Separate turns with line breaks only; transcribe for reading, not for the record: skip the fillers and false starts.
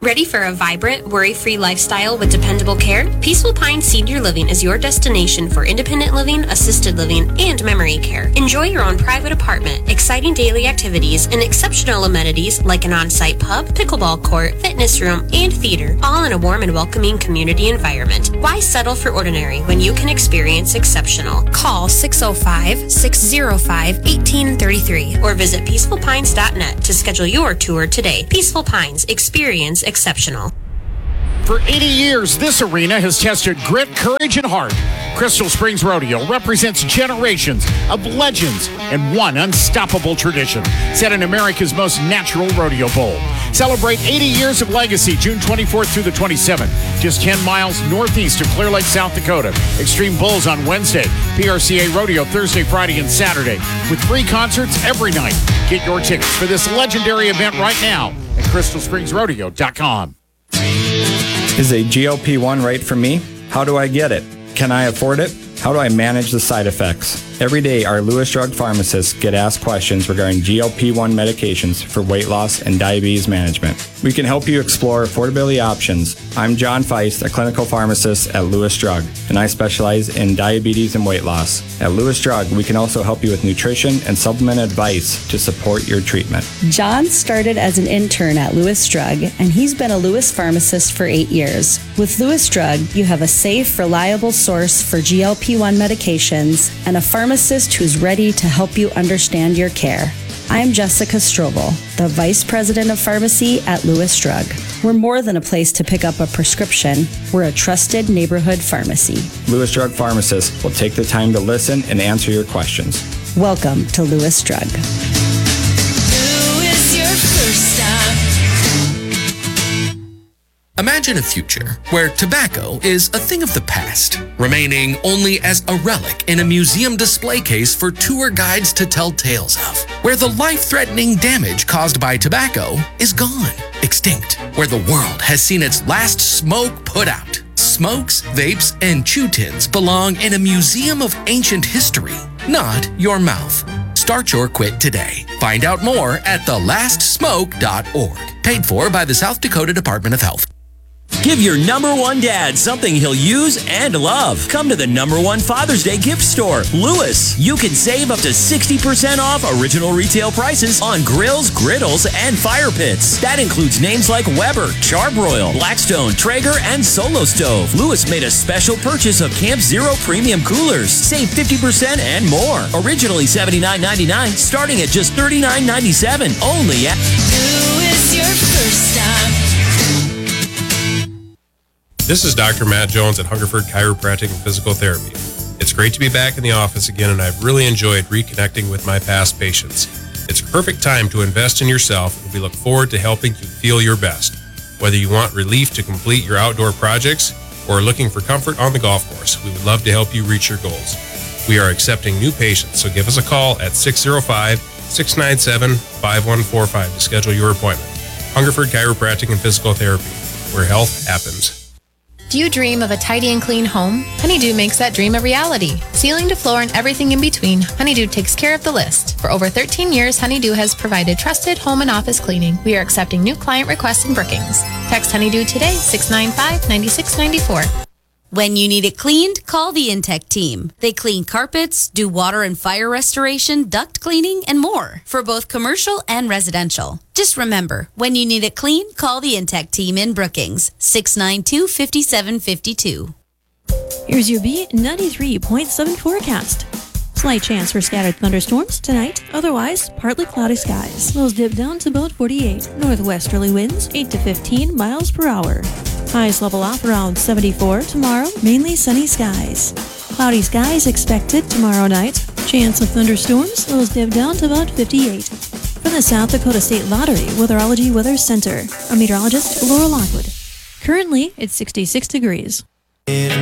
Ready for a vibrant, worry-free lifestyle with dependable care? Peaceful Pines Senior Living is your destination for independent living, assisted living, and memory care. Enjoy your own private apartment, exciting daily activities, and exceptional amenities like an on-site pub, pickleball court, fitness room, and theater, all in a warm and welcoming community environment. Why settle for ordinary when you can experience exceptional? Call 605-605-1833 or visit peacefulpines.net to schedule your tour today. Peaceful Pines, experience exceptional.
For 80 years, this arena has tested grit, courage, and heart. Crystal Springs Rodeo represents generations of legends and one unstoppable tradition set in America's most natural rodeo bowl. Celebrate 80 years of legacy June 24th through the 27th, just 10 miles northeast of Clear Lake, South Dakota. Extreme Bulls on Wednesday, PRCA Rodeo Thursday, Friday, and Saturday, with free concerts every night. Get your tickets for this legendary event right now at crystalspringsrodeo.com.
Is a GLP-1 right for me? How do I get it? Can I afford it? How do I manage the side effects? Every day, our Lewis Drug pharmacists get asked questions regarding GLP-1 medications for weight loss and diabetes management. We can help you explore affordability options. I'm John Feist, a clinical pharmacist at Lewis Drug, and I specialize in diabetes and weight loss. At Lewis Drug, we can also help you with nutrition and supplement advice to support your treatment.
John started as an intern at Lewis Drug, and he's been a Lewis pharmacist for 8 years. With Lewis Drug, you have a safe, reliable source for GLP-1 medications and a pharmacist who's ready to help you understand your care. I'm Jessica Strobel, the Vice President of Pharmacy at Lewis Drug. We're more than a place to pick up a prescription. We're a trusted neighborhood pharmacy.
Lewis Drug pharmacists will take the time to listen and answer your questions.
Welcome to Lewis Drug.
Who is your first stop?
Imagine a future where tobacco is a thing of the past, remaining only as a relic in a museum display case for tour guides to tell tales of, where the life-threatening damage caused by tobacco is gone, extinct, where the world has seen its last smoke put out. Smokes, vapes, and chew tins belong in a museum of ancient history, not your mouth. Start your quit today. Find out more at thelastsmoke.org. Paid for by the South Dakota Department of Health.
Give your number one dad something he'll use and love. Come to the number one Father's Day gift store, Lewis. You can save up to 60% off original retail prices on grills, griddles, and fire pits. That includes names like Weber, Charbroil, Blackstone, Traeger, and Solo Stove. Lewis made a special purchase of Camp Zero premium coolers. Save 50% and more. Originally $79.99, starting at just $39.97. Only at
Who is your first stop?
This is Dr. Matt Jones at Hungerford Chiropractic and Physical Therapy. It's great to be back in the office again, and I've really enjoyed reconnecting with my past patients. It's a perfect time to invest in yourself, and we look forward to helping you feel your best. Whether you want relief to complete your outdoor projects or are looking for comfort on the golf course, we would love to help you reach your goals. We are accepting new patients, so give us a call at 605-697-5145 to schedule your appointment. Hungerford Chiropractic and Physical Therapy, where health happens.
Do you dream of a tidy and clean home? Honeydew makes that dream a reality. Ceiling to floor and everything in between, Honeydew takes care of the list. For over 13 years, Honeydew has provided trusted home and office cleaning. We are accepting new client requests in Brookings. Text Honeydew today, 695-9694.
When you need it cleaned, call the Intech team. They clean carpets, do water and fire restoration, duct cleaning, and more for both commercial and residential. Just remember, when you need it clean, call the Intech team in Brookings, 692-5752.
Here's your B93.7 forecast. Slight chance for scattered thunderstorms tonight. Otherwise, partly cloudy skies. Lows dip down to about 48. Northwesterly winds 8 to 15 miles per hour. Highs level off around 74 tomorrow. Mainly sunny skies. Cloudy skies expected tomorrow night. Chance of thunderstorms. Lows dip down to about 58. From the South Dakota State Lottery Weatherology Weather Center, I'm meteorologist Laura Lockwood. Currently, it's 66 degrees.